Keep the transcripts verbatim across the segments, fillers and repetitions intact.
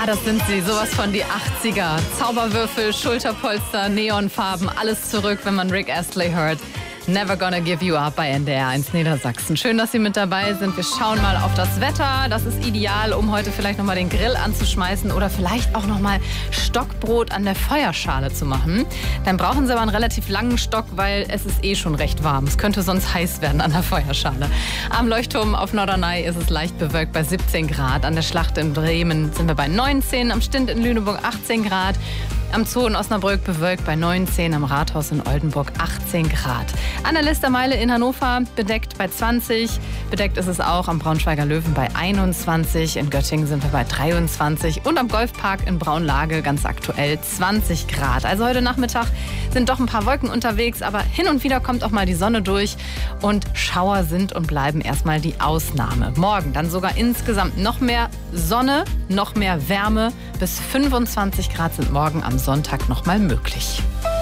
Ah, das sind sie, sowas von die achtziger. Zauberwürfel, Schulterpolster, Neonfarben, alles zurück, wenn man Rick Astley hört. Never Gonna Give You Up bei N D R eins Niedersachsen. Schön, dass Sie mit dabei sind. Wir schauen mal auf das Wetter. Das ist ideal, um heute vielleicht noch mal den Grill anzuschmeißen oder vielleicht auch noch mal Stockbrot an der Feuerschale zu machen. Dann brauchen Sie aber einen relativ langen Stock, weil es ist eh schon recht warm. Es könnte sonst heiß werden an der Feuerschale. Am Leuchtturm auf Norderney ist es leicht bewölkt bei siebzehn Grad. An der Schlacht in Bremen sind wir bei neunzehn. Am Stint in Lüneburg achtzehn Grad. Am Zoo in Osnabrück bewölkt bei neunzehn, am Rathaus in Oldenburg achtzehn Grad. An der Listermeile in Hannover bedeckt bei zwanzig. Bedeckt ist es auch am Braunschweiger Löwen bei einundzwanzig. In Göttingen sind wir bei dreiundzwanzig. Und am Golfpark in Braunlage ganz aktuell zwanzig Grad. Also heute Nachmittag sind doch ein paar Wolken unterwegs, aber hin und wieder kommt auch mal die Sonne durch. Und Schauer sind und bleiben erstmal die Ausnahme. Morgen dann sogar insgesamt noch mehr Sonne, noch mehr Wärme. Bis fünfundzwanzig Grad sind morgen am Sonntag noch mal möglich.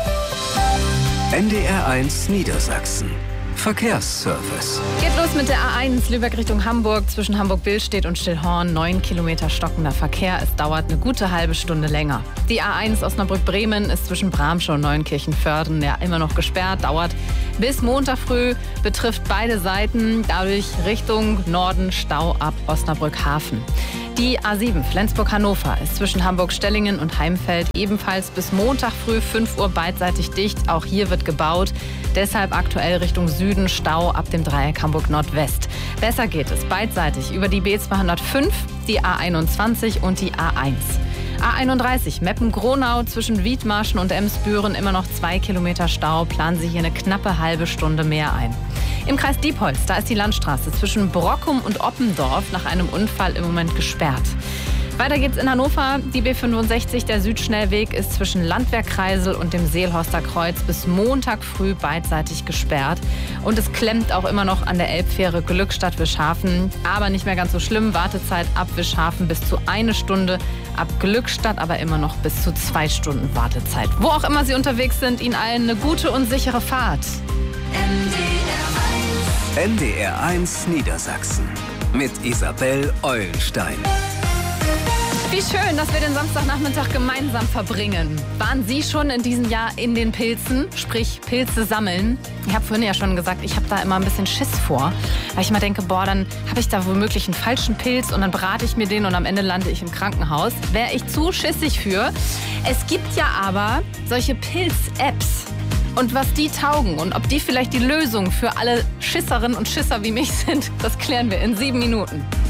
N D R eins Niedersachsen. Verkehrsservice. Geht los mit der A eins Lübeck Richtung Hamburg. Zwischen Hamburg-Billstedt und Stillhorn neun Kilometer stockender Verkehr. Es dauert eine gute halbe Stunde länger. Die A eins Osnabrück-Bremen ist zwischen Bramschau und Neunkirchen-Vörden ja immer noch gesperrt. Dauert bis Montag früh, betrifft beide Seiten. Dadurch Richtung Norden Stau ab Osnabrück-Hafen. Die A sieben Flensburg-Hannover ist zwischen Hamburg-Stellingen und Heimfeld ebenfalls bis Montag früh fünf Uhr beidseitig dicht. Auch hier wird gebaut. Deshalb aktuell Richtung Süden Stau ab dem Dreieck Hamburg-Nordwest. Besser geht es beidseitig über die B zweihundertfünf, die A einundzwanzig und die A eins. A einunddreißig Meppen-Gronau zwischen Wiedmarschen und Emsbüren immer noch zwei Kilometer Stau. Planen Sie hier eine knappe halbe Stunde mehr ein. Im Kreis Diepholz, da ist die Landstraße zwischen Brockum und Oppendorf nach einem Unfall im Moment gesperrt. Weiter geht's in Hannover. Die B fünfundsechzig, der Südschnellweg, ist zwischen Landwehrkreisel und dem Seelhorster Kreuz bis Montag früh beidseitig gesperrt. Und es klemmt auch immer noch an der Elbfähre Glückstadt-Wischhafen. Aber nicht mehr ganz so schlimm. Wartezeit ab Wischhafen bis zu eine Stunde. Ab Glückstadt aber immer noch bis zu zwei Stunden Wartezeit. Wo auch immer Sie unterwegs sind, Ihnen allen eine gute und sichere Fahrt. N D R eins Niedersachsen mit Isabel Eulenstein. Wie schön, dass wir den Samstagnachmittag gemeinsam verbringen. Waren Sie schon in diesem Jahr in den Pilzen, sprich Pilze sammeln? Ich habe vorhin ja schon gesagt, ich habe da immer ein bisschen Schiss vor, weil ich immer denke, boah, dann habe ich da womöglich einen falschen Pilz und dann brate ich mir den und am Ende lande ich im Krankenhaus. Wäre ich zu schissig für. Es gibt ja aber solche Pilz-Apps. Und was die taugen und ob die vielleicht die Lösung für alle Schisserinnen und Schisser wie mich sind, das klären wir in sieben Minuten.